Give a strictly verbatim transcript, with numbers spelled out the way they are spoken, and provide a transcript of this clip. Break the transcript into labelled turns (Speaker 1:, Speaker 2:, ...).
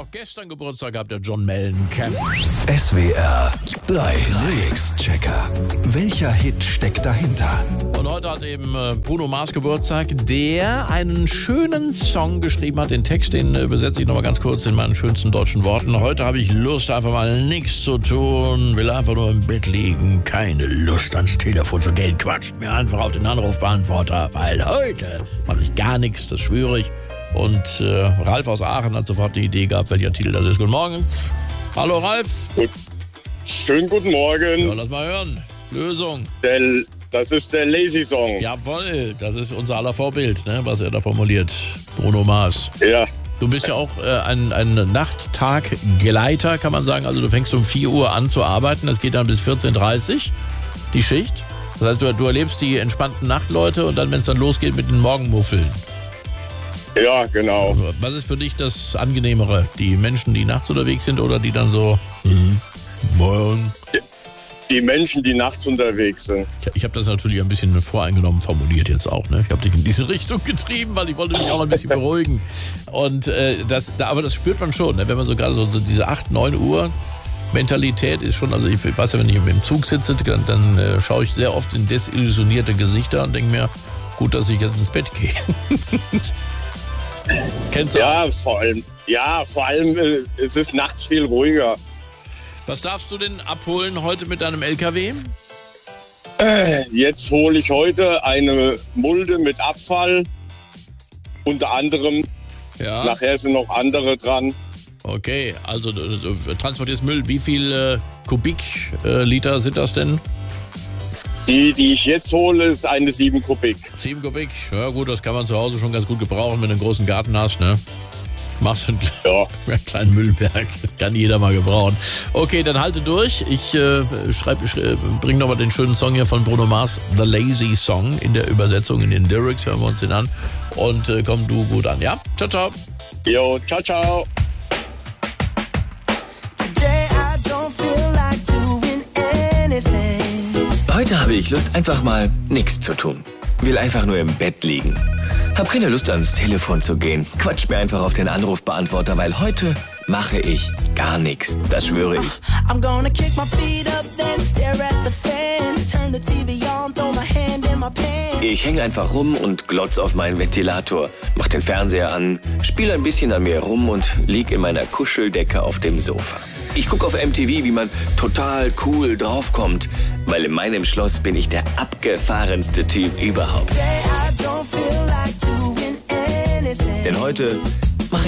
Speaker 1: noch gestern Geburtstag gehabt, der John Mellencamp.
Speaker 2: S W R drei Lyrics-Checker. Welcher Hit steckt dahinter?
Speaker 1: Und heute hat eben Bruno Mars Geburtstag, der einen schönen Song geschrieben hat. Den Text, den übersetze ich nochmal ganz kurz in meinen schönsten deutschen Worten. Heute habe ich Lust, einfach mal nichts zu tun, will einfach nur im Bett liegen, keine Lust ans Telefon zu gehen, quatscht mir einfach auf den Anrufbeantworter, weil heute mache ich gar nichts, das schwöre ich. Und äh, Ralf aus Aachen hat sofort die Idee gehabt, welcher Titel das ist. Guten Morgen. Hallo Ralf.
Speaker 3: Gut. Schönen guten Morgen.
Speaker 1: Ja, lass mal hören. Lösung.
Speaker 3: Der, das ist der Lazy Song.
Speaker 1: Jawohl, das ist unser aller Vorbild, ne, was er da formuliert. Bruno Mars.
Speaker 3: Ja.
Speaker 1: Du bist ja auch äh, ein, ein Nachttag-Geleiter, kann man sagen. Also du fängst um vier Uhr an zu arbeiten. Das geht dann bis vierzehn Uhr dreißig, die Schicht. Das heißt, du, du erlebst die entspannten Nachtleute und dann, wenn es dann losgeht mit den Morgenmuffeln.
Speaker 3: Ja, genau.
Speaker 1: Was ist für dich das Angenehmere? Die Menschen, die nachts unterwegs sind oder die dann so... Hm, morgen?
Speaker 3: Die, die Menschen, die nachts unterwegs sind.
Speaker 1: Ich, ich habe das natürlich ein bisschen voreingenommen formuliert jetzt auch. Ne? Ich habe dich in diese Richtung getrieben, weil ich wollte mich auch ein bisschen beruhigen. Und äh, das, da, aber das spürt man schon, ne? Wenn man so gerade so, so diese acht, neun Uhr Mentalität ist schon, also ich weiß ja, wenn ich im Zug sitze, dann, dann äh, schaue ich sehr oft in desillusionierte Gesichter und denke mir, gut, dass ich jetzt ins Bett gehe. Kennst du?
Speaker 3: Ja, vor allem, ja, vor allem äh, es ist nachts viel ruhiger.
Speaker 1: Was darfst du denn abholen heute mit deinem L K W?
Speaker 3: Äh, jetzt hole ich heute eine Mulde mit Abfall. Unter anderem.
Speaker 1: Ja.
Speaker 3: Nachher sind noch andere dran.
Speaker 1: Okay, also du, du transportierst Müll. Wie viele äh, Kubikliter äh, sind das denn?
Speaker 3: Die, die ich jetzt hole, ist eine sieben Kubik.
Speaker 1: sieben Kubik? Ja gut, das kann man zu Hause schon ganz gut gebrauchen, wenn du einen großen Garten hast, ne? Machst du einen,
Speaker 3: ja.
Speaker 1: einen kleinen Müllberg. Kann jeder mal gebrauchen. Okay, dann halte durch. Ich äh, schreib, schreib, bring nochmal den schönen Song hier von Bruno Mars, The Lazy Song, in der Übersetzung, in den Lyrics, hören wir uns den an. Und äh, komm du gut an, ja? Ciao, ciao.
Speaker 3: Jo, ciao, ciao.
Speaker 2: Heute habe ich Lust, einfach mal nichts zu tun. Will einfach nur im Bett liegen. Hab keine Lust, ans Telefon zu gehen. Quatsch mir einfach auf den Anrufbeantworter, weil heute mache ich gar nichts. Das schwöre ich. Ich hänge einfach rum und glotz auf meinen Ventilator, mach den Fernseher an, spiele ein bisschen an mir rum und lieg in meiner Kuscheldecke auf dem Sofa. Ich gucke auf M T V, wie man total cool draufkommt, weil in meinem Schloss bin ich der abgefahrenste Typ überhaupt. Denn heute